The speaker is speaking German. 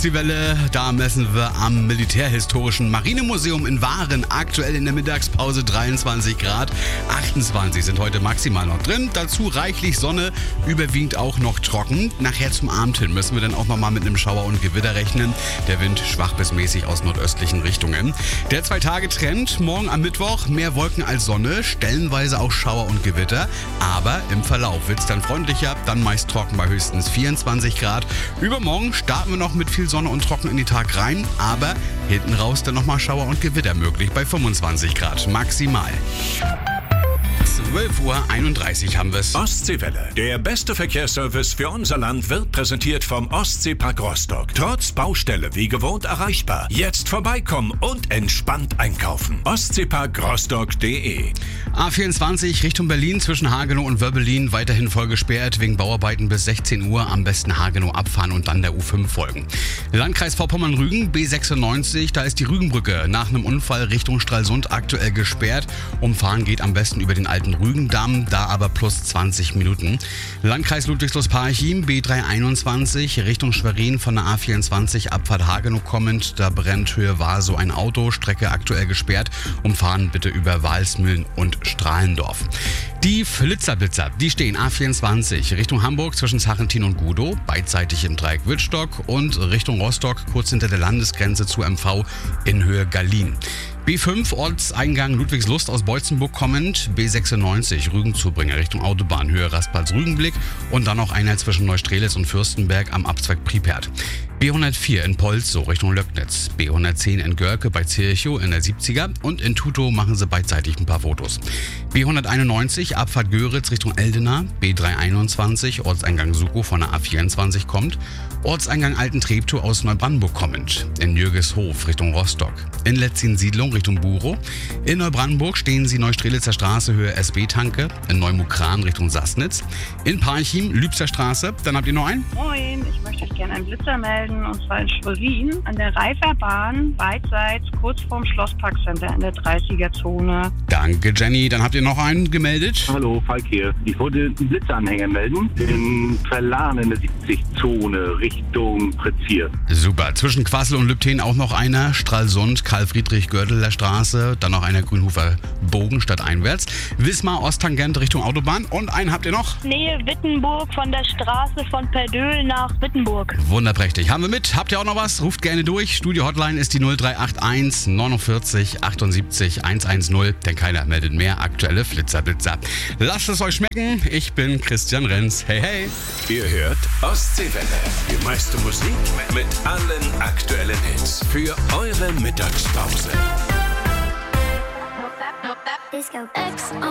Ostsee-Welle, da messen wir am Militärhistorischen Marinemuseum in Waren. Aktuell in der Mittagspause 23 Grad, 28 sind heute maximal noch drin. Dazu reichlich Sonne, überwiegend auch noch trocken. Nachher zum Abend hin müssen wir dann auch nochmal mit einem Schauer und Gewitter rechnen. Der Wind schwach bis mäßig aus nordöstlichen Richtungen. Der 2-Tage-Trend, morgen am Mittwoch mehr Wolken als Sonne, stellenweise auch Schauer und Gewitter. Aber im Verlauf wird es dann freundlicher, dann meist trocken bei höchstens 24 Grad. Übermorgen starten wir noch mit viel Sonne und trocken in die Tag rein, aber hinten raus dann nochmal Schauer und Gewitter möglich bei 25 Grad maximal. 12:31 Uhr haben wir es. Ostseewelle. Der beste Verkehrsservice für unser Land wird präsentiert vom Ostseepark Rostock. Trotz Baustelle wie gewohnt erreichbar. Jetzt vorbeikommen und entspannt einkaufen. Ostseeparkrostock.de. A24 Richtung Berlin zwischen Hagenow und Wöbbelin weiterhin voll gesperrt wegen Bauarbeiten bis 16 Uhr. Am besten Hagenow abfahren und dann der U5 folgen. Landkreis Vorpommern-Rügen, B96, da ist die Rügenbrücke nach einem Unfall Richtung Stralsund aktuell gesperrt. Umfahren geht am besten über den alten Rügendamm, da aber plus 20 Minuten. Landkreis Ludwigslust-Parchim, B321 Richtung Schwerin von der A24 Abfahrt Hagenow kommend. Da brennt Höhe Warsow ein Auto, Strecke aktuell gesperrt. Umfahren bitte über Walsmühlen und Strahlendorf. Die Flitzerblitzer, die stehen A24 Richtung Hamburg zwischen Sarrentin und Gudow, beidseitig im Dreieck Wittstock und Richtung Rostock kurz hinter der Landesgrenze zu MV in Höhe Gallien. B5 Ortseingang Ludwigslust aus Beutzenburg kommend, B96 Rügenzubringer Richtung Autobahn Höhe Raspals-Rügenblick und dann noch einer zwischen Neustrelitz und Fürstenberg am Abzweig Pripyat. B104 in Polzow Richtung Löcknitz, B110 in Görke bei Zirchow in der 70er und in Tutow machen sie beidseitig ein paar Fotos. B191 Abfahrt Göritz Richtung Eldena, B321 Ortseingang Sukow von der A24 kommt, Ortseingang Alten-Treptow aus Neubrandenburg kommend, in Jürgeshof Richtung Rostock, in Letzin-Siedlung Richtung Burow, in Neubrandenburg stehen sie Neustrelitzer Straße Höhe SB-Tanke, in Neumukran Richtung Sassnitz, in Parchim Lübster Straße, dann habt ihr noch einen? Moin, ich möchte euch gerne einen Blitzer melden, und zwar in Schwerin an der Reiferbahn, beidseits kurz vorm Schlossparkcenter in der 30er-Zone. Danke Jenny, dann habt ihr noch einen gemeldet? Hallo, Falk hier. Ich wollte einen Blitzanhänger melden, in Verlan in der 70-Zone Richtung Pretzier. Super, zwischen Quassel und Lübten auch noch einer, Stralsund, Karl-Friedrich-Gördeler Straße, dann noch einer Grünhofer Bogen stadteinwärts, Wismar Osttangent Richtung Autobahn und einen habt ihr noch? Nähe Wittenburg von der Straße von Perdöhl nach Wittenburg. Wunderprächtig, haben wir mit. Habt ihr auch noch was? Ruft gerne durch. Studio-Hotline ist die 0381 49 78 110, denn keiner meldet mehr aktuelle Flitzerblitzer. Lasst es euch schmecken, ich bin Christian Renz. Hey, hey! Ihr hört Ostseewelle. Die meiste Musik mit allen aktuellen Hits für eure Mittagspause. Disco X